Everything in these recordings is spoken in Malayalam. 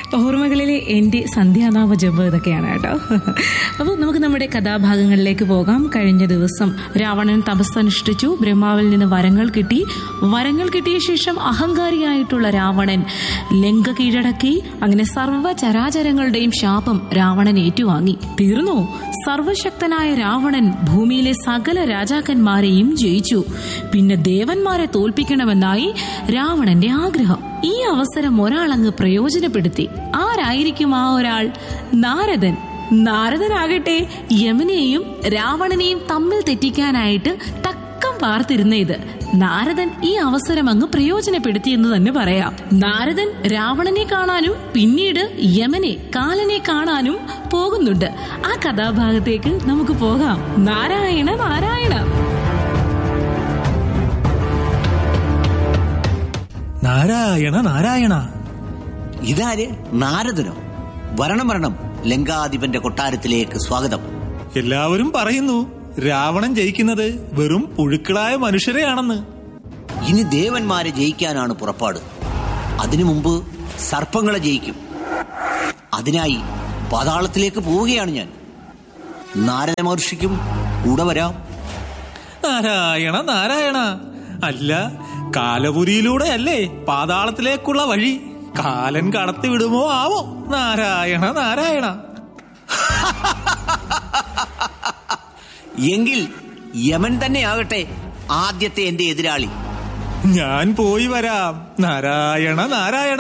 ഓർമ്മകളിലെ എൻ്റെ സന്ധ്യാനാമ ജപം ഇതൊക്കെയാണ് കേട്ടോ. അപ്പോൾ നമുക്ക് നമ്മുടെ കഥാഭാഗങ്ങളിലേക്ക് പോകാം. കഴിഞ്ഞ ദിവസം രാവണൻ തപസ്സനുഷ്ഠിച്ചു. ബ്രഹ്മാവിൽ നിന്ന് വരങ്ങൾ കിട്ടി. വരങ്ങൾ കിട്ടിയ ശേഷം അഹങ്കാരിയായിട്ടുള്ള രാവണൻ ലങ്ക കീഴടക്കി. അങ്ങനെ സർവ്വ ചരാചരങ്ങളുടെയും ശാപം രാവണൻ ഏറ്റുവാങ്ങി. തീർന്നു. സർവശക്തനായ രാവണൻ ഭൂമിയിലെ സകല രാജാക്കന്മാരെയും ജയിച്ചു. പിന്നെ ദേവന്മാരെ തോൽപ്പിക്കണമെന്നായി രാവണന്റെ ആഗ്രഹം. ഈ അവസരം ഒരാളങ്ങ് പ്രയോജനപ്പെടുത്തി. ആരായിരിക്കും ആ ഒരാൾ? നാരദൻ. നാരദനാകട്ടെ യമനെയും രാവണനെയും തമ്മിൽ തെറ്റിക്കാനായിട്ട് തക്കം പാർത്തിരുന്ന ഇത് നാരദൻ ഈ അവസരം അങ്ങ് പ്രയോജനപ്പെടുത്തിയെന്ന് തന്നെ പറയാം. നാരദൻ രാവണനെ കാണാനും പിന്നീട് യമനെ കാലനെ കാണാനും പോകുന്നുണ്ട്. ആ കഥാഭാഗത്തേക്ക് നമുക്ക് പോകാം. നാരായണ നാരായണ. നാരായണ നാരായണ. ഇതാര്? നാരദനോ? വരണം വരണം, ലങ്കാധിപന്റെ കൊട്ടാരത്തിലേക്ക് സ്വാഗതം. എല്ലാവരും പറയുന്നു രാവണൻ ജയിക്കുന്നത് വെറും പുഴുക്കളായ മനുഷ്യരെയാണെന്ന്. ഇനി ദേവന്മാരെ ജയിക്കാനാണ് പുറപ്പാട്. അതിനു മുമ്പ് സർപ്പങ്ങളെ ജയിക്കും. അതിനായി പാതാളത്തിലേക്ക് പോവുകയാണ് ഞാൻ. നാരദ മഹർഷിക്കും കൂടെ വരാം. നാരായണ നാരായണ. അല്ല, കാലപുരിയിലൂടെ അല്ലേ പാതാളത്തിലേക്കുള്ള വഴി? കാലൻ കടത്തി വിടുമോ ആവോ? നാരായണ നാരായണ. എങ്കിൽ യമൻ തന്നെ ആകട്ടെ ആദ്യത്തെ എന്റെ എതിരാളി. ഞാൻ പോയി വരാം. നാരായണ നാരായണ.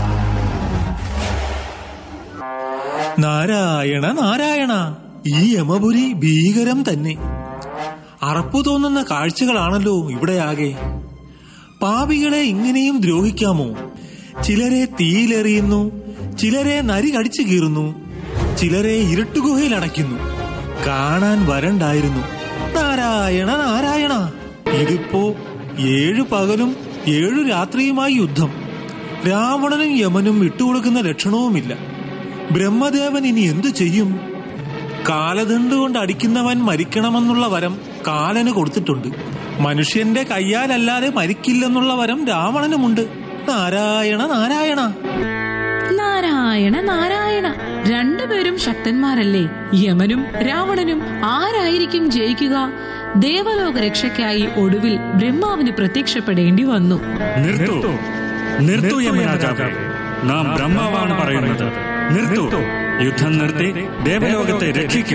നാരായണ നാരായണ. ഈ യമപുരി ഭീകരം തന്നെ. അറപ്പു തോന്നുന്ന കാഴ്ചകളാണല്ലോ ഇവിടെയാകെ. പാപികളെ ഇങ്ങനെയും ദ്രോഹിക്കാമോ? ചിലരെ തീയിലെറിയുന്നു, ചിലരെ നരി കടിച്ചു കീറുന്നു, ചിലരെ ഇരുട്ടുഗുഹയിൽ അടയ്ക്കുന്നു. കാണാൻ വരണ്ടായിരുന്നു. നാരായണ നാരായണ. ഇതിപ്പോ 7 പകലും 7 രാത്രിയുമായി യുദ്ധം. രാവണനും യമനും വിട്ടുകൊടുക്കുന്ന ലക്ഷണവുമില്ല. ബ്രഹ്മദേവൻ ഇനി എന്തു ചെയ്യും? കാലദണ്ഡ് കൊണ്ട് അടിക്കുന്നവൻ മരിക്കണമെന്നുള്ള വരം കാലന് കൊടുത്തിട്ടുണ്ട്. മനുഷ്യന്റെ കയ്യാലല്ലാതെ മരിക്കില്ലെന്നുള്ള വരം രാവണനുമുണ്ട്. നാരായണ നാരായണ. നാരായണ നാരായണ. രണ്ടുപേരും ശക്തന്മാരല്ലേ? യമനും രാവണനും. ആരായിരിക്കും ജയിക്കുക? ദേവലോക രക്ഷയ്ക്കായി ഒടുവിൽ ബ്രഹ്മാവിന് പ്രത്യക്ഷപ്പെടേണ്ടി വന്നു. നിർത്തൂ യമരാജാവേ, നാം ബ്രഹ്മാവാണ് പറയുന്നത്. നിർത്തൂ, യുദ്ധം നിർത്തി ദേവലോകത്തെ രക്ഷിക്കൂ.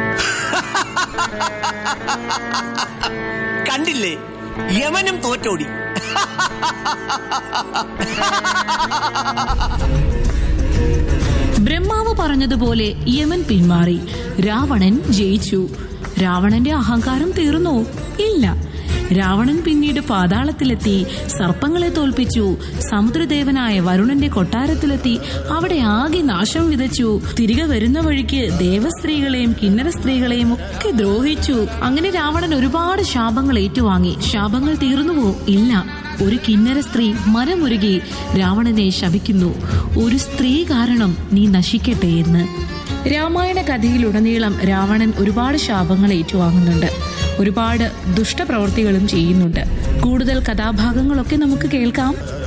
കണ്ടില്ലേ, യമനും തോറ്റോടി. ബ്രഹ്മാവ് പറഞ്ഞതുപോലെ യമൻ പിന്മാറി. രാവണൻ ജയിച്ചു. രാവണന്റെ അഹങ്കാരം തീർന്നോ? ഇല്ല. രാവണൻ പിന്നീട് പാതാളത്തിലെത്തി, സർപ്പങ്ങളെ തോൽപ്പിച്ചു. സമുദ്രദേവനായ വരുണന്റെ കൊട്ടാരത്തിലെത്തി. അവിടെ ആകെ നാശം വിതച്ചു. തിരികെ വരുന്ന വഴിക്ക് ദേവസ്ത്രീകളെയും കിന്നര സ്ത്രീകളെയും ഒക്കെ ദ്രോഹിച്ചു. അങ്ങനെ രാവണൻ ഒരുപാട് ശാപങ്ങൾ ഏറ്റുവാങ്ങി. ശാപങ്ങൾ തീർന്നുവോ? ഇല്ല. ഒരു കിന്നര സ്ത്രീ മനമുരുകി രാവണനെ ശപിക്കുന്നു. ഒരു സ്ത്രീ കാരണം നീ നശിക്കട്ടെ എന്ന്. രാമായണ കഥയിലുടനീളം രാവണൻ ഒരുപാട് ശാപങ്ങൾ ഏറ്റുവാങ്ങുന്നുണ്ട്. ഒരുപാട് ദുഷ്ടപ്രവൃത്തികളും ചെയ്യുന്നുണ്ട്. കൂടുതൽ കഥാഭാഗങ്ങളൊക്കെ നമുക്ക് കേൾക്കാം.